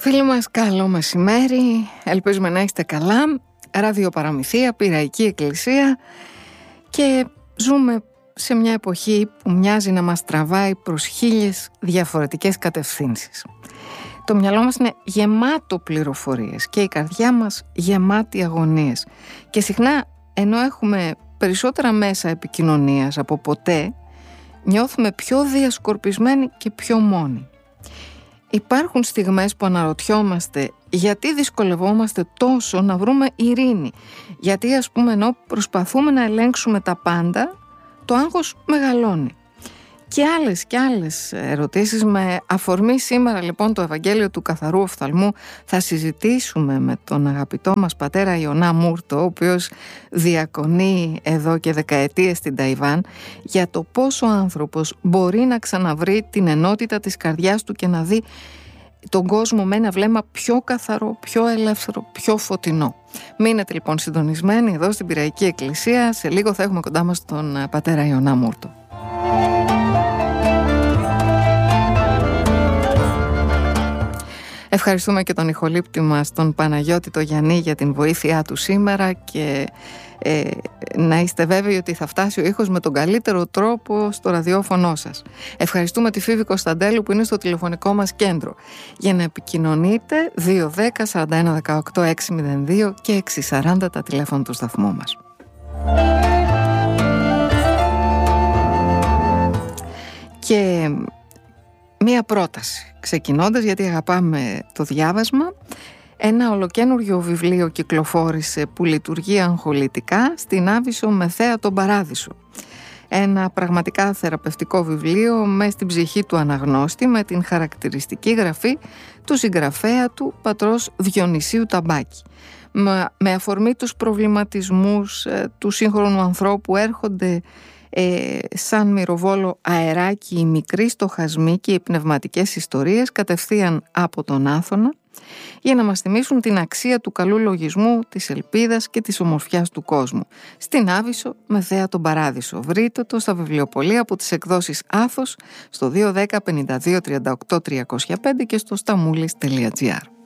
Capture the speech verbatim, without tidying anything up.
Φίλοι μας, καλό μεσημέρι. Ελπίζουμε να είστε καλά. Ραδιοπαραμυθία, Πειραϊκή Εκκλησία. Και ζούμε σε μια εποχή που μοιάζει να μας τραβάει προς χίλιες διαφορετικές κατευθύνσεις. Το μυαλό μας είναι γεμάτο πληροφορίες και η καρδιά μας γεμάτη αγωνίες. Και συχνά, ενώ έχουμε περισσότερα μέσα επικοινωνίας από ποτέ, νιώθουμε πιο διασκορπισμένοι και πιο μόνοι. Υπάρχουν στιγμές που αναρωτιόμαστε γιατί δυσκολευόμαστε τόσο να βρούμε ειρήνη. Γιατί, ας πούμε, ενώ προσπαθούμε να ελέγξουμε τα πάντα, το άγχος μεγαλώνει. Και άλλες και άλλες ερωτήσεις. Με αφορμή σήμερα λοιπόν το Ευαγγέλιο του Καθαρού Οφθαλμού θα συζητήσουμε με τον αγαπητό μας πατέρα Ιωνά Μούρτο, ο οποίος διακονεί εδώ και δεκαετίες στην Ταϊβάν, για το πώς ο άνθρωπος μπορεί να ξαναβρει την ενότητα της καρδιάς του και να δει τον κόσμο με ένα βλέμμα πιο καθαρό, πιο ελεύθερο, πιο φωτεινό. Μείνετε λοιπόν συντονισμένοι εδώ στην Πειραϊκή Εκκλησία. Σε λίγο θα έχουμε κοντά μας τον πατέρα Ιωνά Μούρτο. Ευχαριστούμε και τον ηχολήπτη μας, τον Παναγιώτη το Γιαννή, για την βοήθειά του σήμερα και ε, να είστε βέβαιοι ότι θα φτάσει ο ήχος με τον καλύτερο τρόπο στο ραδιόφωνο σας. Ευχαριστούμε τη Φίβη Κωνσταντέλου που είναι στο τηλεφωνικό μας κέντρο. Για να επικοινωνείτε, δύο δέκα σαράντα ένα δεκαοκτώ εξακόσια δύο και εξακόσια σαράντα τα τηλέφωνα του σταθμού μας. Και μία πρόταση, ξεκινώντας, γιατί αγαπάμε το διάβασμα. Ένα ολοκαίνουργιο βιβλίο κυκλοφόρησε που λειτουργεί αγχολητικά στην Άβυσσο με θέα τον Παράδεισο. Ένα πραγματικά θεραπευτικό βιβλίο μες στην ψυχή του αναγνώστη, με την χαρακτηριστική γραφή του συγγραφέα του, πατρός Διονυσίου Ταμπάκη. Με αφορμή τους προβληματισμούς ε, του σύγχρονου ανθρώπου έρχονται Ε, σαν μυροβόλο αεράκι οι μικροί στοχασμοί και οι πνευματικές ιστορίες κατευθείαν από τον Άθωνα, για να μας θυμίσουν την αξία του καλού λογισμού, της ελπίδας και της ομορφιάς του κόσμου. Στην Άβυσσο με θέα τον Παράδεισο. Βρείτε το στα βιβλιοπωλεία από τις εκδόσεις Άθος στο δύο δέκα πενήντα δύο τριάντα οκτώ τριακόσια πέντε και στο σταμούλης τελεία τζι άρ.